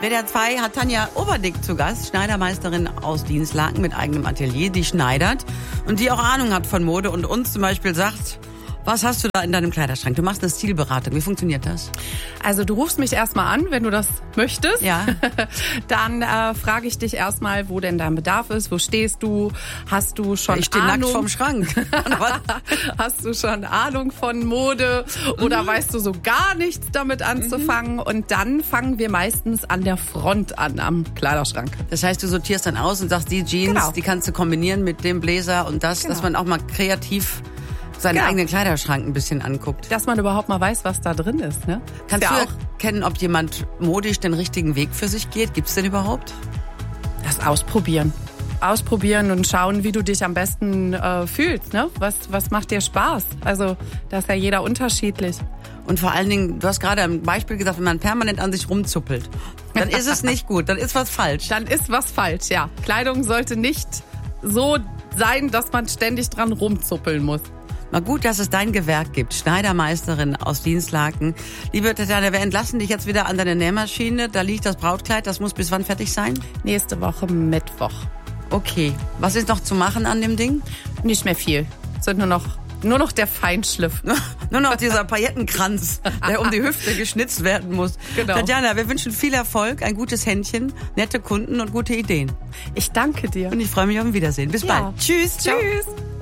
WDR 2 hat Tanja Oberdick zu Gast, Schneidermeisterin aus Dinslaken mit eigenem Atelier, die schneidert und die auch Ahnung hat von Mode und uns zum Beispiel sagt, was hast du da in deinem Kleiderschrank? Du machst eine Stilberatung. Wie funktioniert das? Also du rufst mich erstmal an, wenn du das möchtest. Ja. Dann frage ich dich erstmal, wo denn dein Bedarf ist. Wo stehst du? Hast du schon Ich stehe nackt vorm Schrank. Hast du schon Ahnung von Mode? Oder weißt du so gar nichts damit anzufangen? Und dann fangen wir meistens an der Front an, am Kleiderschrank. Das heißt, du sortierst dann aus und sagst, die Jeans, die kannst du kombinieren mit dem Bläser und das, dass man auch mal kreativ seinen eigenen Kleiderschrank ein bisschen anguckt. Dass man überhaupt mal weiß, was da drin ist. Ne? Kannst du erkennen, ob jemand modisch den richtigen Weg für sich geht? Gibt's den überhaupt? Das Ausprobieren. Ausprobieren und schauen, wie du dich am besten fühlst. Ne? Was macht dir Spaß? Also, da ist ja jeder unterschiedlich. Und vor allen Dingen, du hast gerade ein Beispiel gesagt, wenn man permanent an sich rumzuppelt, dann ist es nicht gut, dann ist was falsch. Dann ist was falsch, ja. Kleidung sollte nicht so sein, dass man ständig dran rumzuppeln muss. Mal gut, dass es dein Gewerk gibt. Schneidermeisterin aus Dinslaken. Liebe Tatjana, wir entlassen dich jetzt wieder an deine Nähmaschine. Da liegt das Brautkleid. Das muss bis wann fertig sein? Nächste Woche Mittwoch. Okay. Was ist noch zu machen an dem Ding? Nicht mehr viel. Sind nur noch der Feinschliff. Nur noch dieser Paillettenkranz, der um die Hüfte geschnitzt werden muss. Genau. Tatjana, wir wünschen viel Erfolg, ein gutes Händchen, nette Kunden und gute Ideen. Ich danke dir. Und ich freue mich auf ein Wiedersehen. Bis bald. Tschüss. Tschüss.